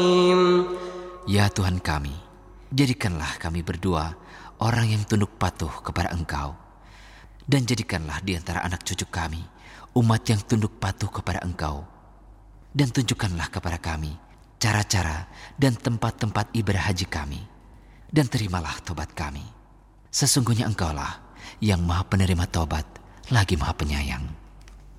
Ya Tuhan kami, jadikanlah kami berdua orang yang tunduk patuh kepada Engkau. Dan jadikanlah di antara anak cucu kami umat yang tunduk patuh kepada Engkau. Dan tunjukkanlah kepada kami cara-cara dan tempat-tempat ibadah haji kami. Dan terimalah tobat kami. Sesungguhnya Engkaulah yang Maha Penerima tobat, lagi Maha Penyayang.